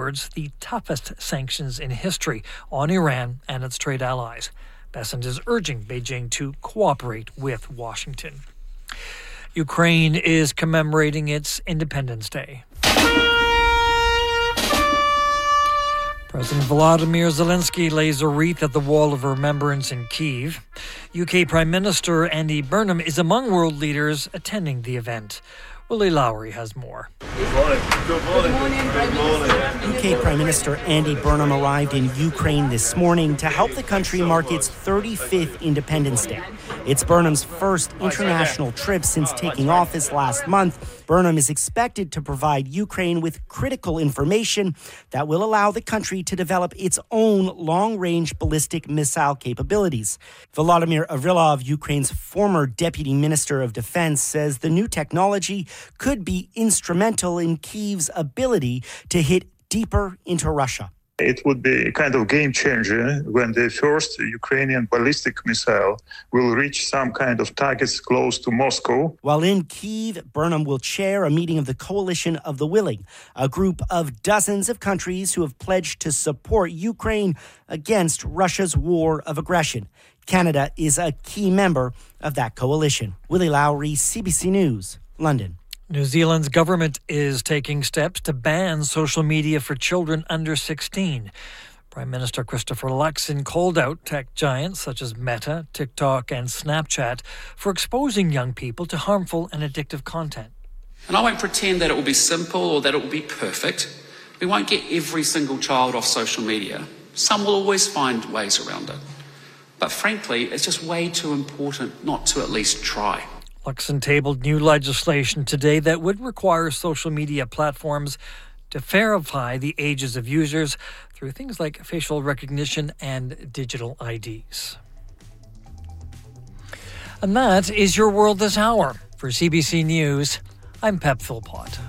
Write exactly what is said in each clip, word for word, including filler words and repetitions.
words, the toughest sanctions in history on Iran and its trade allies. Bessent is urging Beijing to cooperate with Washington. Ukraine is commemorating its Independence Day. President Volodymyr Zelensky lays a wreath at the Wall of Remembrance in Kyiv. U K Prime Minister Andy Burnham is among world leaders attending the event. Willie Lowry has more. Good morning. Good morning. Good morning. Good morning. U K Prime Minister Andy Burnham arrived in Ukraine this morning to help the country mark its thirty-fifth Independence Day. It's Burnham's first international trip since taking office last month. Burnham is expected to provide Ukraine with critical information that will allow the country to develop its own long-range ballistic missile capabilities. Volodymyr Avrylov, Ukraine's former Deputy Minister of Defense, says the new technology could be instrumental in Kyiv's ability to hit deeper into Russia. It would be a kind of game changer when the first Ukrainian ballistic missile will reach some kind of targets close to Moscow. While in Kyiv, Burnham will chair a meeting of the Coalition of the Willing, a group of dozens of countries who have pledged to support Ukraine against Russia's war of aggression. Canada is a key member of that coalition. Willie Lowry, C B C News, London. New Zealand's government is taking steps to ban social media for children under sixteen. Prime Minister Christopher Luxon called out tech giants such as Meta, TikTok and Snapchat for exposing young people to harmful and addictive content. And I won't pretend that it will be simple or that it will be perfect. We won't get every single child off social media. Some will always find ways around it. But frankly, it's just way too important not to at least try. Luxon tabled new legislation today that would require social media platforms to verify the ages of users through things like facial recognition and digital I Ds. And that is your world this hour. For C B C News, I'm Pep Philpott.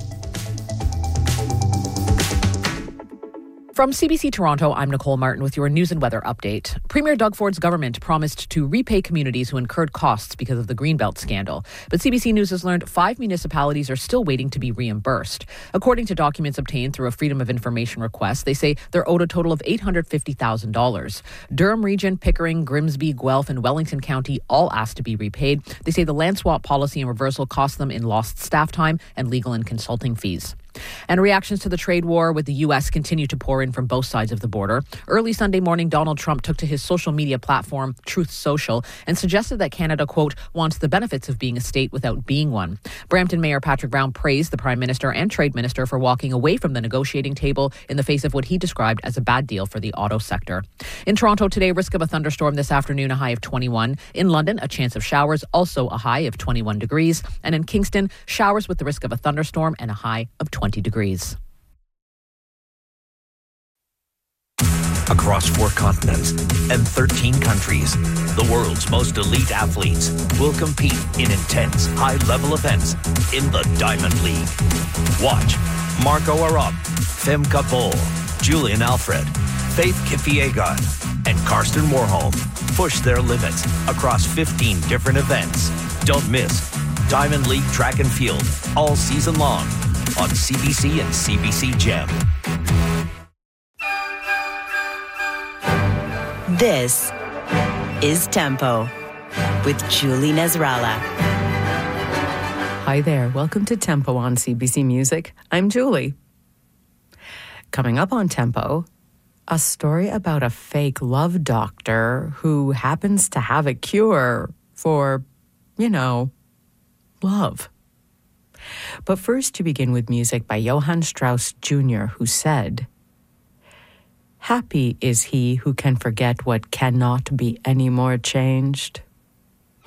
From C B C Toronto, I'm Nicole Martin with your news and weather update. Premier Doug Ford's government promised to repay communities who incurred costs because of the Greenbelt scandal. But C B C News has learned five municipalities are still waiting to be reimbursed. According to documents obtained through a Freedom of Information request, they say they're owed a total of eight hundred fifty thousand dollars. Durham Region, Pickering, Grimsby, Guelph, and Wellington County all asked to be repaid. They say the land swap policy and reversal cost them in lost staff time and legal and consulting fees. And reactions to the trade war with the U S continue to pour in from both sides of the border. Early Sunday morning, Donald Trump took to his social media platform, Truth Social, and suggested that Canada, quote, wants the benefits of being a state without being one. Brampton Mayor Patrick Brown praised the Prime Minister and Trade Minister for walking away from the negotiating table in the face of what he described as a bad deal for the auto sector. In Toronto today, risk of a thunderstorm this afternoon, a high of twenty-one. In London, a chance of showers, also a high of twenty-one degrees. And in Kingston, showers with the risk of a thunderstorm and a high of twenty degrees. Across four continents and thirteen countries, the world's most elite athletes will compete in intense, high-level events in the Diamond League. Watch Marco Arop, Femke Bol, Julian Alfred, Faith Kipyegon, and Karsten Warholm push their limits across fifteen different events. Don't miss Diamond League Track and Field all season long on C B C and C B C Gem. This is Tempo with Julie Nezrala. Hi there. Welcome to Tempo on C B C Music. I'm Julie. Coming up on Tempo, a story about a fake love doctor who happens to have a cure for, you know, love. But first, to begin with music by Johann Strauss Junior, who said, "Happy is he who can forget what cannot be any more changed."